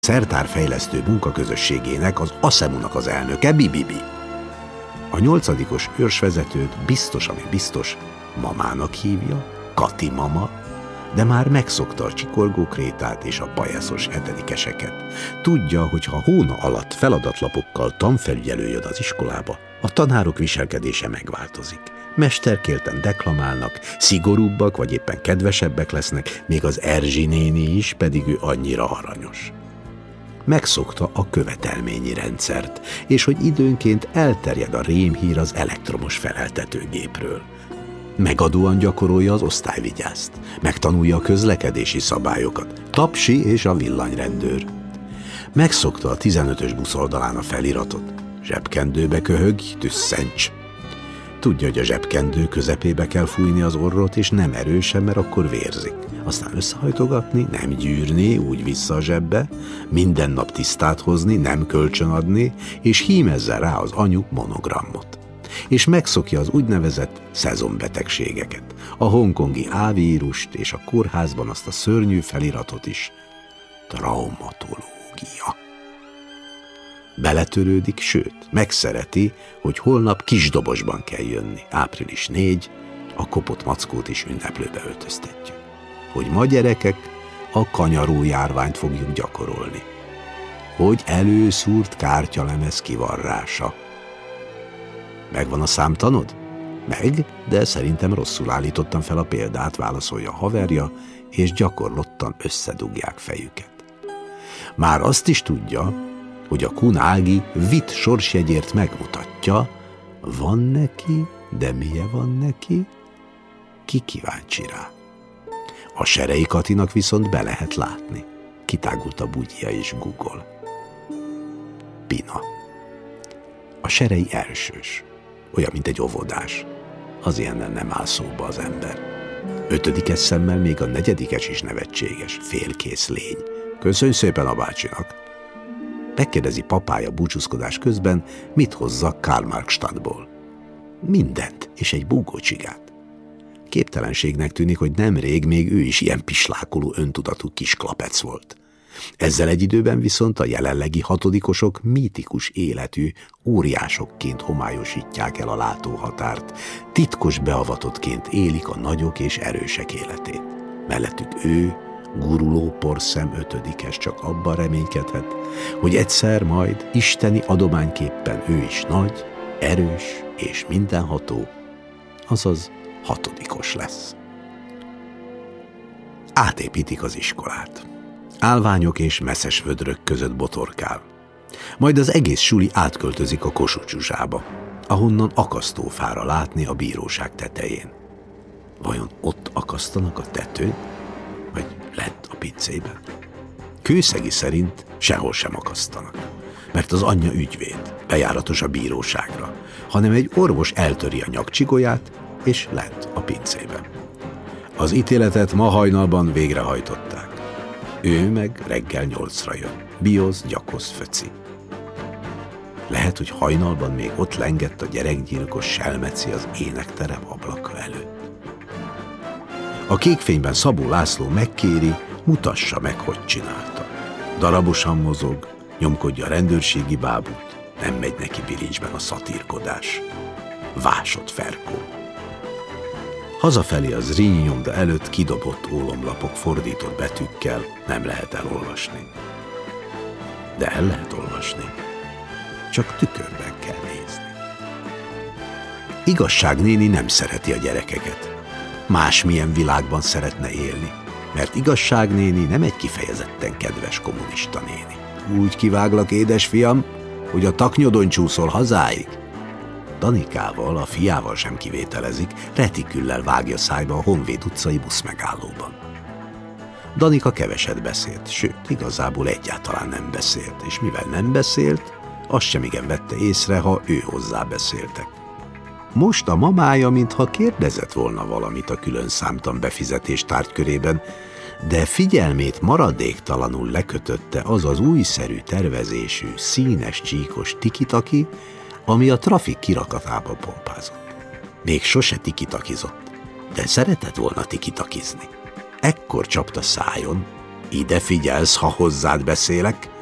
szertárfejlesztő munkaközösségének, az ASEMU-nak az elnöke, Bibibi. A 8-os őrsvezetőt biztos, ami biztos, mamának hívja, Kati mama, de már megszokta a csikorgó krétát és a pajeszos hetedikeseket. Tudja, hogy ha hóna alatt feladatlapokkal tanfelügyelő jön az iskolába, a tanárok viselkedése megváltozik. Mesterkélten deklamálnak, szigorúbbak vagy éppen kedvesebbek lesznek, még az Erzsi néni is, pedig ő annyira aranyos. Megszokta a követelményi rendszert, és hogy időnként elterjed a rémhír az elektromos feleltetőgépről. Megadóan gyakorolja az osztályvigyászt, megtanulja a közlekedési szabályokat, tapsi és a villanyrendőr. Megszokta a 15-ös busz oldalán a feliratot, zsebkendőbe köhögj, tüsszencs. Tudja, hogy a zsebkendő közepébe kell fújni az orrot, és nem erősen, mert akkor vérzik. Aztán összehajtogatni, nem gyűrni, úgy vissza a zsebbe, minden nap tisztát hozni, nem kölcsönadni, és hímezze rá az anyuk monogramot. És megszokja az úgynevezett szezonbetegségeket, a hongkongi A-vírust és a kórházban azt a szörnyű feliratot is. Traumatológia. Beletörődik, sőt, megszereti, hogy holnap kisdobosban kell jönni, április 4, a kopott mackót is ünneplőbe öltöztetjük. Hogy ma gyerekek a kanyaró járványt fogjuk gyakorolni. Hogy előszúrt kártyalemez kivarrása. Megvan a számtanod? Meg, de szerintem rosszul állítottam fel a példát, válaszolja a haverja, és gyakorlottan összedugják fejüket. Már azt is tudja, hogy a Kun Ági vitt sorsjegyért megmutatja, van neki, de milyen van neki? Ki kíváncsi rá? A Serei Katinak viszont be lehet látni. Kitágult a bugyja és Google. Pina. A Serei elsős. Olyan, mint egy óvodás. Az ilyennel nem áll szóba az ember. 5. szemmel még a 4. is nevetséges, félkész lény. Köszönj szépen a bácsinak. Megkérdezi papája búcsúzkodás közben, mit hozza Karl-Marx-stadtból. Mindent, és egy búgócsigát. Képtelenségnek tűnik, hogy nemrég még ő is ilyen pislákoló öntudatú kis klapec volt. Ezzel egy időben viszont a jelenlegi 6-osok mítikus életű óriásokként homályosítják el a látóhatárt, titkos beavatottként élik a nagyok és erősek életét. Mellettük ő, guruló porszem 5-es csak abban reménykedhet, hogy egyszer majd isteni adományképpen ő is nagy, erős és mindenható, azaz 6-os lesz. Átépítik az iskolát. Állványok és messzes vödrök között botorkál. Majd az egész suli átköltözik a Kossuth Zsuzsába, ahonnan akasztófára látni a bíróság tetején. Vajon ott akasztanak a tetőn, vagy lent a pincében? Kőszegi szerint sehol sem akasztanak, mert az anyja ügyvéd, bejáratos a bíróságra, hanem egy orvos eltöri a nyakcsigolyát, és lent a pincében. Az ítéletet ma hajnalban végrehajtották. Ő meg reggel 8-ra jön. Bioz, gyakoz, föci. Lehet, hogy hajnalban még ott lengett a gyerekgyilkos Selmeci az énekterem ablaka előtt. A kékfényben Szabó László megkéri, mutassa meg, hogy csinálta. Darabosan mozog, nyomkodja a rendőrségi bábút, nem megy neki bilincsben a szatírkodás. Vásott Ferkó. Hazafelé az Zrínyi nyomda előtt kidobott ólomlapok fordított betűkkel nem lehet elolvasni. De el lehet olvasni. Csak tükörben kell nézni. Igazság néni nem szereti a gyerekeket. Másmilyen világban szeretne élni, mert Igazság néni nem egy kifejezetten kedves kommunista néni. Úgy kiváglak, édesfiam, hogy a taknyodon csúszol hazáig. Danikával, a fiával sem kivételezik, retiküllel vágja szájba a Honvéd utcai buszmegállóban. Danika keveset beszélt, sőt, igazából egyáltalán nem beszélt, és mivel nem beszélt, azt sem igen vette észre, ha ő hozzá beszéltek. Most a mamája, mintha kérdezett volna valamit a külön számtan befizetés tárgykörében, de figyelmét maradéktalanul lekötötte az az újszerű tervezésű, színes csíkos tikitaki, ami a trafik kirakatában pompázott. Még sose tikitakizott, de szeretett volna tikitakizni. Ekkor csapta szájon, Ide figyelsz, ha hozzád beszélek?